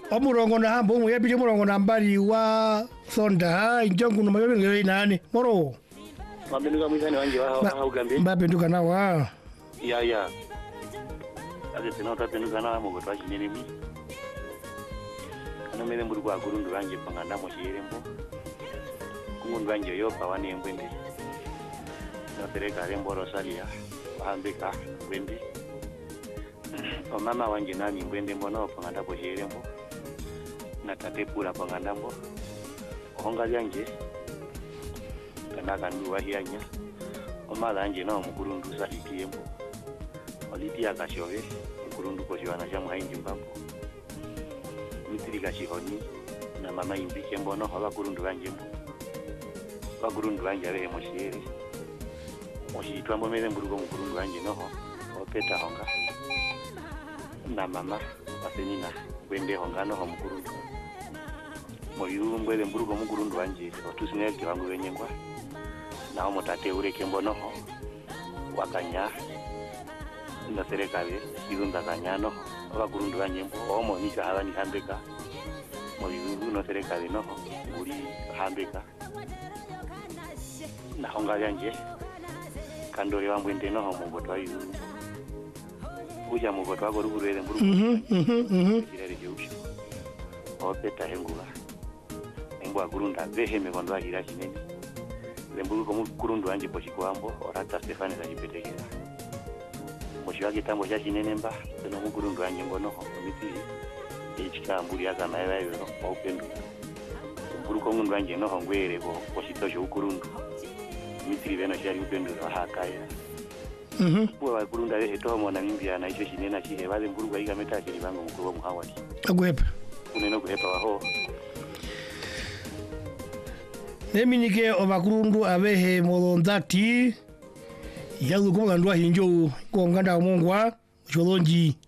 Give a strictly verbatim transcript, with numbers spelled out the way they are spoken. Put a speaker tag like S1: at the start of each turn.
S1: omurongo na hambo mu yabije murongo nambari wa sonda injongu no mayo ngere nani moro
S2: mabenduka mwizani wanje wa ugambe
S1: mabenduka na wa
S2: ya ya ade tena tabenduka na mu gotwa chinene mi kana mene muri kwa kurundu wanje panganda mo chirembo kumundu wanje yo pawane mbwende na pereka rembo rosalia bahambika mbwende o mama wanje nani mbwende mbono panganda po chirembo na tate pura panganda mbo honga yanje kana kandu wa hianya o mala anje na mukurundu sa ikiembo olitia kashove mukurundu ko jiwana jamu hainji mbambo mitiri kashihoni na mama imbike mbono hoba kurundu wanje mbo ba kurundu wanje abe moshiri moshitwa mbo mele mburuko mukurundu wanje noho opeta honga na mama asenina gwende honga noho mukurundu moyu mbele mburuko mukurundu wanje otusinelti wangu wenyengwa na omotate ureke mbonoho wakanya na serikali irunda kanyano abakurundu wanje mbo omo nika habani hambeka moyu no serikali noho uri hambeka na honga yanje kandori wangu ende noho mugotwa yu uja mugotwa go rugurere mburuko
S1: mhm mhm
S2: kirere jeushi opeta henguga embo akurunda veheme kondo ahira chinene lemburuko mukurundu wanje pochikwambo orata Stefani zajipetekera moshi wake tambo cha chinene mba no mukurundu wanje ngono mitiri ichikamburi akana yayo no upendo mburuko mundu wanje no ngwere ko pochitosho ukurundu mitiri beno shari upendo hakaya
S1: mhm
S2: bwa kurunda lehe to mona nimbia na icho chinena chihe bale mburuko ikameta kiri bango mukuru muhawati
S1: agwepa
S2: uneno kuhepa waho
S1: Neminike obakurundu abehe molondati yalu kumandwa hinjo ko nganda mongwa cholonji